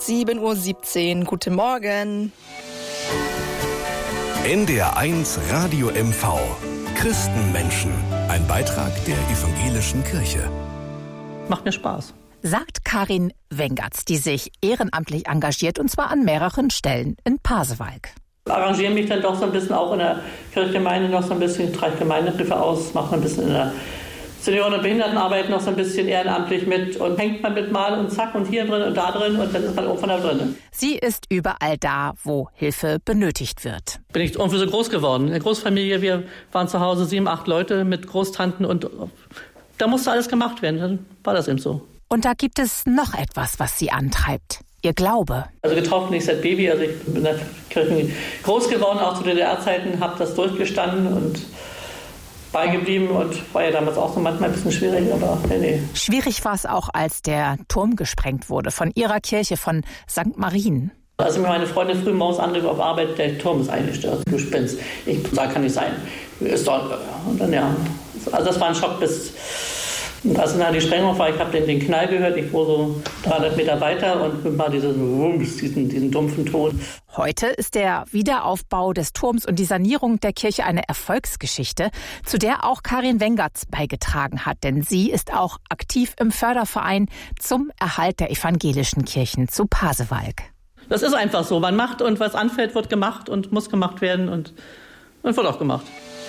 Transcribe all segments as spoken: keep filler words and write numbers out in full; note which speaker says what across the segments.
Speaker 1: sieben Uhr siebzehn, guten Morgen.
Speaker 2: N D R eins Radio M V. Christenmenschen. Ein Beitrag der evangelischen Kirche.
Speaker 3: Macht mir Spaß.
Speaker 4: Sagt Karin Wengertz, die sich ehrenamtlich engagiert, und zwar an mehreren Stellen in Pasewalk.
Speaker 3: Ich arrangiere mich dann doch so ein bisschen auch in der Kirchgemeinde noch so ein bisschen, trage Gemeindebriefe aus, mache ein bisschen in der Senioren- und Behindertenarbeit noch so ein bisschen ehrenamtlich mit und hängt man mit mal und zack und hier drin und da drin und dann ist man irgendwann da drin.
Speaker 4: Sie ist überall da, wo Hilfe benötigt wird.
Speaker 3: Bin ich irgendwie so groß geworden. In der Großfamilie, wir waren zu Hause sieben, acht Leute mit Großtanten und da musste alles gemacht werden. Dann war das eben so.
Speaker 4: Und da gibt es noch etwas, was sie antreibt. Ihr Glaube.
Speaker 3: Also getauft bin ich seit Baby, also ich bin in der Kirche groß geworden, auch zu D D R-Zeiten, habe das durchgestanden und beigeblieben und war ja damals auch so manchmal ein bisschen schwierig, aber nee, nee.
Speaker 4: Schwierig war es auch, als der Turm gesprengt wurde von ihrer Kirche, von Sankt Marien.
Speaker 3: Also mir meine Freundin früh morgens anrief auf Arbeit, der Turm ist eingestürzt, du spinnst. Ich sage, kann nicht sein. Ist doch, und dann ja, also das war ein Schock bis... Und als dann die Sprengung war, ich habe den, den Knall gehört, ich fuhr so dreihundert Meter weiter und mal diesen, diesen, diesen dumpfen Ton.
Speaker 4: Heute ist der Wiederaufbau des Turms und die Sanierung der Kirche eine Erfolgsgeschichte, zu der auch Karin Wengertz beigetragen hat. Denn sie ist auch aktiv im Förderverein zum Erhalt der evangelischen Kirchen zu Pasewalk.
Speaker 3: Das ist einfach so. Man macht und was anfällt, wird gemacht und muss gemacht werden und, und wird auch gemacht.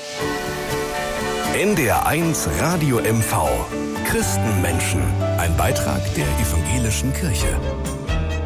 Speaker 2: N D R eins Radio M V. Christenmenschen. Ein Beitrag der evangelischen Kirche.